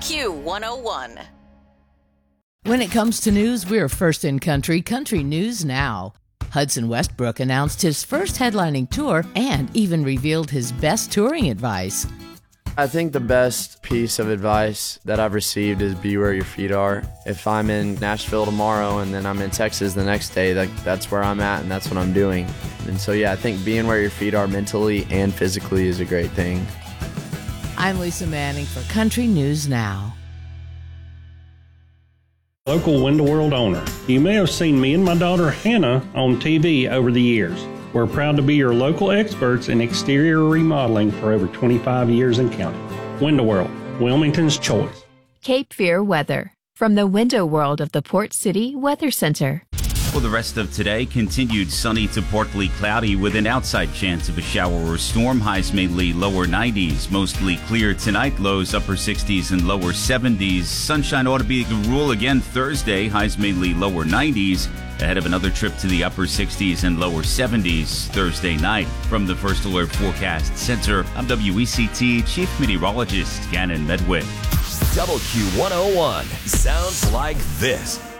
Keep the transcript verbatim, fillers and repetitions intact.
Q one oh one. When it comes to news, we're first in country. Country News Now. Hudson Westbrook announced his first headlining tour and even revealed his best touring advice. I think the best piece of advice that I've received is be where your feet are. If I'm in Nashville tomorrow and then I'm in Texas the next day, that, that's where I'm at and that's what I'm doing. And so, yeah, I think being where your feet are mentally and physically is a great thing. I'm Lisa Manning for Country News Now. Local Window World owner. You may have seen me and my daughter Hannah on T V over the years. We're proud to be your local experts in exterior remodeling for over twenty-five years and counting. Window World, Wilmington's choice. Cape Fear weather from the Window World of the Port City Weather Center. For the rest of today, continued sunny to partly cloudy with an outside chance of a shower or storm. Highs mainly lower nineties. Mostly clear tonight. Lows upper sixties and lower seventies. Sunshine ought to be the rule again Thursday. Highs mainly lower nineties. Ahead of another trip to the upper sixties and lower seventies Thursday night. From the First Alert Forecast Center, I'm W E C T Chief Meteorologist Gannon Medwick. W Q one oh one sounds like this.